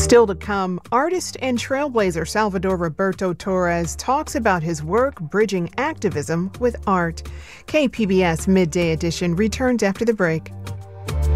Still to come, artist and trailblazer Salvador Roberto Torres talks about his work bridging activism with art. KPBS Midday Edition returns after the break.